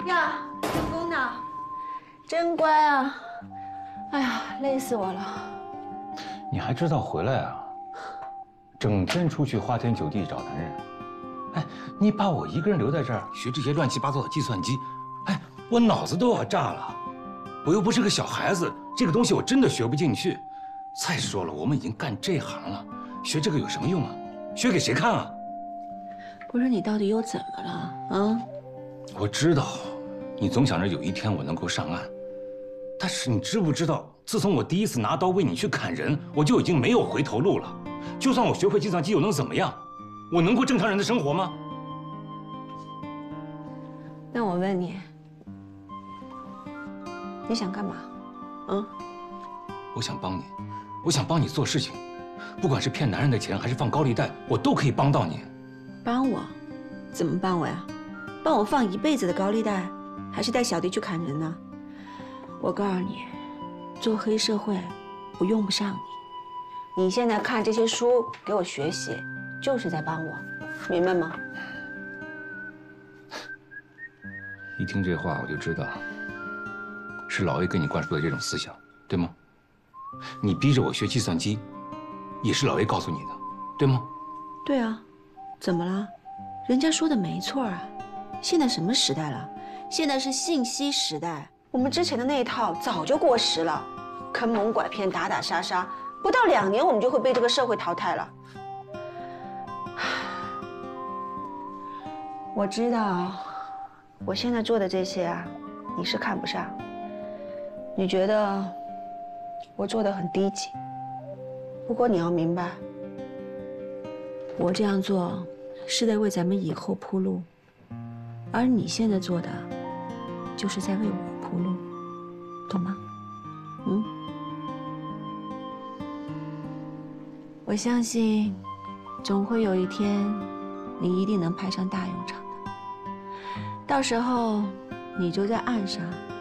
呀，成功呢，真乖啊！哎呀，累死我了。 你还知道回来啊？整天出去花天酒地找男人。哎，你把我一个人留在这儿学这些乱七八糟的计算机，哎，我脑子都要炸了。我又不是个小孩子，这个东西我真的学不进去。再说了，我们已经干这行了，学这个有什么用啊？学给谁看啊？ 不是你到底又怎么了啊？ 我知道，你总想着有一天我能够上岸，但是你知不知道，自从我第一次拿刀为你去砍人，我就已经没有回头路了。就算我学会计算机，又能怎么样？我能过正常人的生活吗？ 那我问你，你想干嘛？ 我想帮你，我想帮你做事情，不管是骗男人的钱，还是放高利贷，我都可以帮到你。 帮我？怎么帮我呀？帮我放一辈子的高利贷，还是带小弟去砍人呢？我告诉你，做黑社会，我用不上你。你现在看这些书给我学习，就是在帮我，明白吗？ 一听这话，我就知道是老 A 给你灌输的这种思想，对吗？你逼着我学计算机，也是老 A 告诉你的，对吗？ 对啊，怎么了？人家说的没错啊。现在什么时代了？现在是信息时代，我们之前的那一套早就过时了，坑蒙拐骗、打打杀杀，不到2年我们就会被这个社会淘汰了。我知道，我现在做的这些啊，你是看不上，你觉得我做的很低级。不过你要明白，我这样做是在为咱们以后铺路，而你现在做的就是在为我铺路，懂吗？我相信，总会有一天，你一定能派上大用场的。到时候，你就在岸上